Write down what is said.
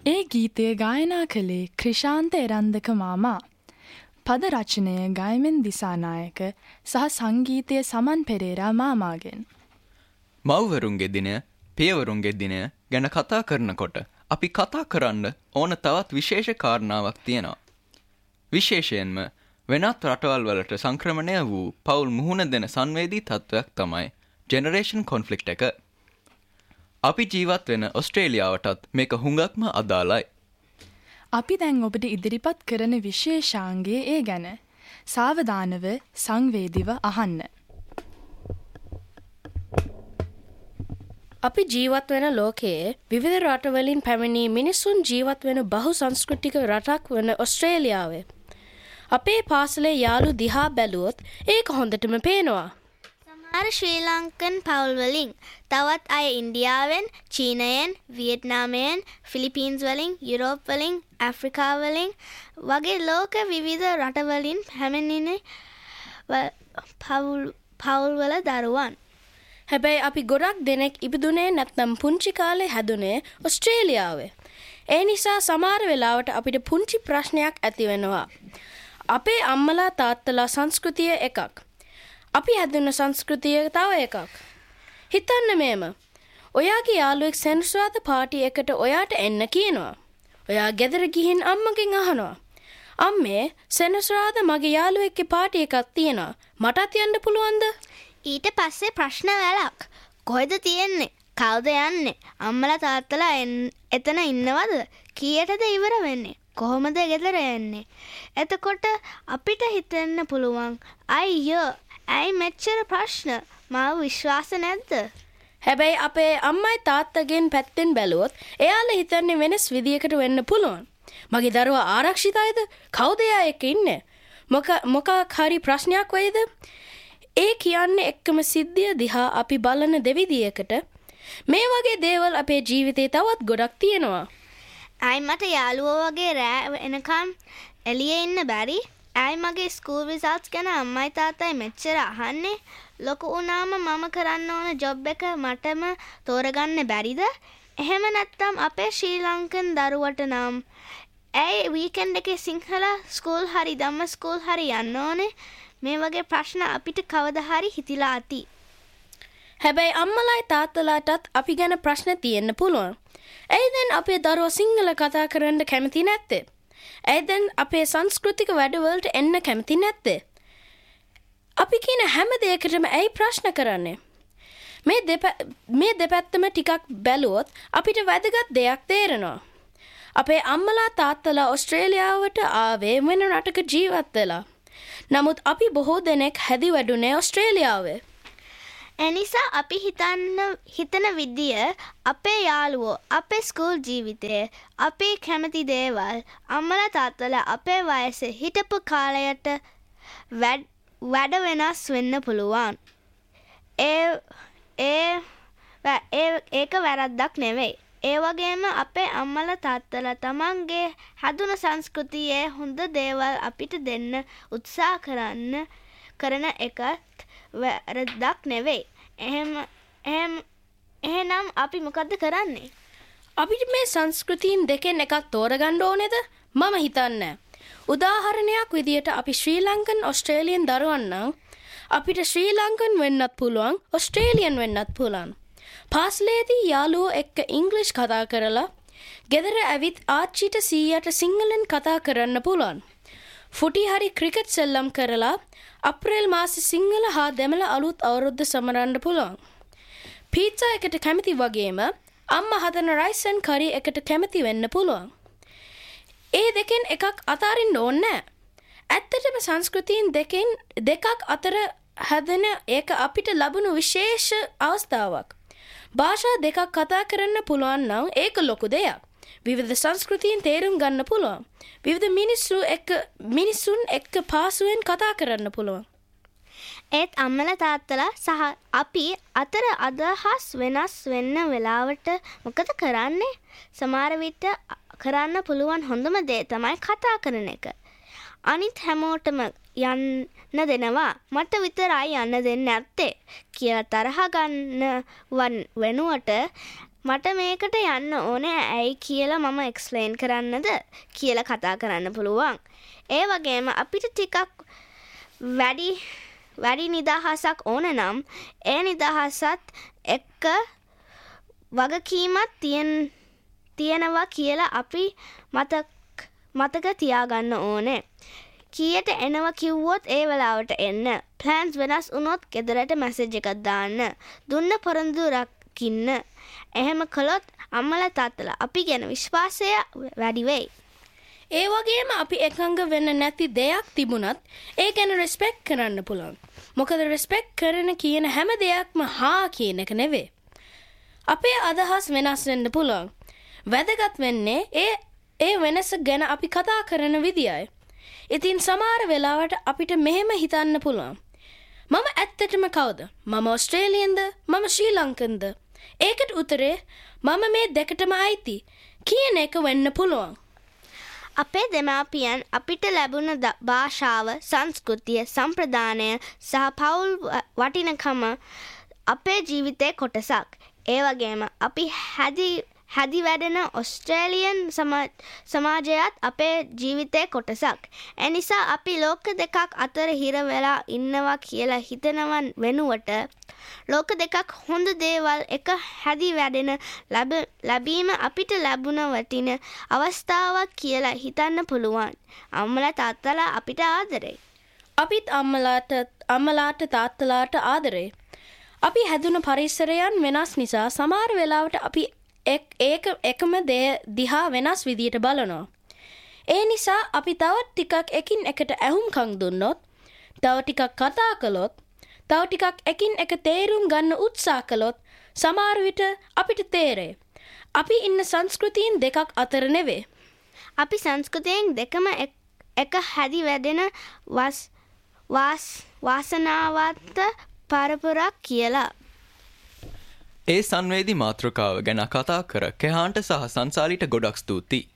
ඒ ගීතය ගායනා කළේ ක්‍රිෂාන්ත එරන්දක මාමා. පද රචනය ගයමෙන් දිසානායක සහ සංගීතය සමන් පෙරේරා මාමාගෙන්. මව්වරුන්ගේ දිනය, පියවරුන්ගේ දිනය ගැන කතා කරනකොට අපි කතා කරන්න ඕන තවත් විශේෂ කාරණාවක් තියෙනවා. විශේෂයෙන්ම වෙනත් රටවල් වලට සංක්‍රමණය වූ පවුල් මුහුණ දෙන සංවේදී තත්ත්වයක් තමයි ජෙනරේෂන් කොන්ෆ්ලික්ට් එක. අපි ජීවත් වෙන ඔස්ට්‍රේලියාවටත් මේක හුඟක්ම අදාළයි. අපි දැන් ඔබට ඉදිරිපත් කරන විශේෂාංගය ඒ ගැන. සාවධානව සංවේදීව අහන්න. අපි ජීවත් වෙන ලෝකයේ විවිධ රටවලින් පැමිණි මිනිසුන් ජීවත් වෙන බහු සංස්කෘතික රටක් වන ඔස්ට්‍රේලියාවේ. අපේ පාසලේ යාළු දිහා බැලුවොත් ඒක හොඳටම පේනවා. සමහර ශ්‍රී ලංකන් පවුල් වලින් තවත් අය ඉන්දියාවෙන්, චීනයෙන්, වියට්නාමයෙන්, ෆිලිපීන්ස් වලින්, යුරෝප් වලින්, ඇෆ්‍රිකා වලින් වගේ ලෝක විවිධ රටවලින් පැමිණෙන පවුල් වල දරුවන්. හැබැයි අපි ගොඩක් දෙනෙක් ඉපදුනේ නැත්නම් පුංචි කාලේ හැදුනේ ඔස්ට්‍රේලියාවේ. ඒ නිසා සමහර වෙලාවට අපිට පුංචි ප්‍රශ්නයක් ඇති වෙනවා. අපේ අම්මලා තාත්තලා සංස්කෘතිය එකක්. අපි හැදුන සංස්කෘතිය තව එකක්. හිතන්න මේම. ඔයාගේ යාළුවෙක් සෙනසුරාදා පාටි එකට ඔයාට එන්න කියනවා. ඔයා ගෙදර ගිහින් අම්මගෙන් අහනවා. අම්මේ සෙනසුරාදා මගේ යාළුවෙක්ගේ පාටි එකක් තියෙනවා. මටත් යන්න පුළුවන්ද? ඊට පස්සේ ප්‍රශ්න වලක්. කොහෙද තියෙන්නේ? කවුද යන්නේ? අම්මලා තාත්තලා එතන ඉන්නවද? කීයටද ඉවර වෙන්නේ? කොහොමද ගෙදර යන්නේ? එතකොට අපිට හිතෙන්න පුළුවන් අයියෝ ඇයි මෙච්චර ප්‍රශ්න? මාව විශ්වාස නැද්ද? හැබැයි අපේ අම්මයි තාත්තගෙන් පැත්තෙන් බැලුවොත් එයාලා හිතන්නේ වෙනස් විදියකට වෙන්න පුළුවන්. මගේ දරුවා ආරක්ෂිතයිද? කවුද එයා එක්ක ඉන්නේ? මොකක් හරි ප්‍රශ්නයක් වෙයිද? ඒ කියන්නේ එක්කම සිද්ධිය දිහා අපි බලන දෙවිදියකට. මේ වගේ දේවල් අපේ ජීවිතේ තවත් ගොඩක් තියෙනවා. ඇයි මට යාළුවෝ වගේ රෑ එනකම් එළියේ ඉන්න බැරි? ඇයි මගේ ස්කූල් රිසල්ට්ස් ගැන අම්මයි තාත්තයි මෙච්චර අහන්නේ? ලොකු වුණාම මම කරන්න ඕන ජොබ් එක මටම තෝරගන්න බැරිද? එහෙම නැත්නම් අපේ ශ්‍රී ලංකන් දරුවට නම් ඇයි වීකෙන්ඩ් එකේ සිංහල ස්කූල් හරි ධම්ම ස්කූල් හරි යන්න ඕනේ? මේ වගේ ප්‍රශ්න අපිට කවදා හරි හිතිලා ඇති. හැබැයි අම්මලායි තාත්තලාටත් අපි ගැන ප්‍රශ්න තියෙන්න පුළුවන්. ඇයි දැන් අපේ දරුවෝ සිංහල කතා කරන්න කැමති නැත්තේ? ඇයි දැන් අපේ සංස්කෘතික වැඩවලට එන්න කැමති නැත්තේ? අපි කියන හැම දෙයකටම ඇයි ප්‍රශ්න කරන්නේ? මේ දෙපැත්තම ටිකක් බැලුවොත් අපිට වැදගත් දෙයක් තේරෙනවා. අපේ අම්මලා තාත්තලා ඔස්ට්‍රේලියාවට ආවේ වෙන රටක ජීවත් වෙලා. නමුත් අපි බොහෝ දෙනෙක් හැදි වැඩුණේ ඔස්ට්‍රේලියාවේ. එනිසා අපි හිතන විදිය අපේ යාළුවෝ, අපේ ස්කූල් ජීවිතය, අපේ කැමති දේවල් අම්මලා තාත්තලා අපේ වයසේ හිටපු කාලයට වැඩ වෙනස් වෙන්න පුළුවන්. ඒක වැරද්දක් නෙවෙයි. ඒ වගේම අපේ අම්මලා තාත්තලා තමන්ගේ හැදුන සංස්කෘතියේ හොඳ දේවල් අපිට දෙන්න උත්සාහ කරන එකත් වැරද්දක් නෙවෙයි. එහෙනම් අපි මොකද්ද කරන්නේ? අපිට මේ සංස්කෘතීන් දෙකෙන් එකක් තෝරගන්න ඕනේද? මම හිතන්නේ. උදාහරණයක් විදියට අපි ශ්‍රී ලංකන් ඔස්ට්‍රේලියන් දරුවන් නම් අපිට ශ්‍රී ලංකන් වෙන්නත් පුළුවන්, ඔස්ට්‍රේලියන් වෙන්නත් පුළුවන්. පාසලේදී යාළුවෝ එක්ක ඉංග්‍රීසි කතා කරලා ගෙදර ඇවිත් ආච්චිට සීයාට සිංහලෙන් කතා කරන්න පුළුවන්. ෆුටි හරි ක්‍රිකට් සෙල්ලම් කරලා අප්‍රේල් මාසේ සිංහල හා දෙමළ අලුත් අවුරුද්ද සමරන්න පුළුවන්. පීට්සා එකට කැමති වගේම අම්මා හදන රයිස් ඇන්ඩ් කරි එකට කැමති වෙන්න පුළුවන්. ඒ දෙකෙන් එකක් අතාරින්න ඕනේ නැහැ. ඇත්තටම සංස්කෘතීන් දෙකක් අතර හැදෙන ඒක අපිට ලැබුණු විශේෂ අවස්ථාවක්. භාෂා දෙකක් කතා කරන්න පුළුවන් නම් ඒක ලොකු දෙයක්. විවිධ සංස්කෘතීන් තේරුම් ගන්න පුළුවන්. විවිධ මිනිසුන් එක්ක පාසුවෙන් කතා කරන්න පුළුවන්. ඒත් අම්මලා තාත්තලා සහ අපි අතර අදහස් වෙනස් වෙන්න වෙලාවට මොකද කරන්නේ? සමහර විට කරන්න පුළුවන් හොඳම දේ තමයි කතා කරන එක. අනිත් හැමෝටම යන්න දෙනවා, මට විතරයි යන්න දෙන්නේ නැත්තේ කියලා තරහ ගන්න වෙනුවට මට මේකට යන්න ඕනේ ඇයි කියලා මම එක්ස්ප්ලේන් කරන්නද කියලා කතා කරන්න පුළුවන්. ඒ වගේම අපිට ටිකක් වැඩි නිදහසක් ඕන නම් ඒ නිදහසත් එක්ක වගකීමක් තියෙනවා කියලා අපි මතක තියාගන්න ඕනේ. කීයට එනවා කිව්වොත් ඒ වෙලාවට එන්න. ප්ලෑන්ස් වෙනස් වුණොත් ගෙදරට මැසේජ් එකක් දාන්න. දුන්න පොරොන්දු රකින්න. එහෙම කළොත් අම්මලා තාත්තලා අපි ගැන විශ්වාසය වැඩි වෙයි. ඒ වගේම අපි එකඟ වෙන්න නැති දෙයක් තිබුණත් ඒ ගැන රෙස්පෙක්ට් කරන්න පුළුවන්. මොකද රෙස්පෙක්ට් කරන කියන හැම දෙයක්ම හා කියන එක නෙවෙයි. අපේ අදහස් වෙනස් වෙන්න පුළුවන්. වැදගත් වෙන්නේ ඒ වෙනස ගැන අපි කතා කරන විදියයි. ඉතින් සමහර වෙලාවට අපිට මෙහෙම හිතන්න පුළුවන්. මම ඇත්තටම කවුද? මම ඔස්ට්‍රේලියන්ද? මම ශ්‍රී ලංකන්ද? ඒකට උත්තරේ මම මේ දෙකටම අයිති කියන එක වෙන්න පුළුවන්. අපේ දෙමාපියන් අපිට ලැබුණ භාෂාව, සංස්කෘතිය, සම්ප්‍රදානය සහ පවුල් වටිනකම අපේ ජීවිතේ කොටසක්. ඒ වගේම අපි හැදි වැඩෙන ඔස්ට්‍රේලියන් සමාජයත් අපේ ජීවිතේ කොටසක්. එනිසා අපි ලෝක දෙකක් අතර හිර වෙලා ඉන්නවා කියලා හිතනවන් වෙනුවට ලෝක දෙකක් හොඳ දේවල් එක හැදි වැඩෙන ලැබීම අපිට ලැබුණ වටින අවස්ථාවක් කියලා හිතන්න පුළුවන්. අම්මලා තාත්තලා අපිට ආදරේ. අපිත් අම්මලාට තාත්තලාට ආදරේ. අපි හැදුන පරිසරයන් වෙනස් නිසා සමහර වෙලාවට අපි එකම දේ දිහා වෙනස් විදියට බලනවා. ඒ නිසා අපි තවත් ටිකක් එකින් එකට ඇහුම්කන් දුන්නොත්, තව ටිකක් කතා කළොත්, තව ටිකක් එකින් එක තේරුම් ගන්න උත්සාහ කළොත් සමහර විට අපිට තේරෙයි. අපි ඉන්න සංස්කෘතීන් දෙකක් අතර නෙවෙයි. අපි සංස්කෘතියෙන් දෙකම එක හැදි වැඩෙන වාසනාවන්ත පරපුරක් කියලා. ඒ සංවේදී මාතෘකාව ගැන කතා කර කෙහාන්ට සහ සංසාලිට ගොඩක් ස්තුතියි.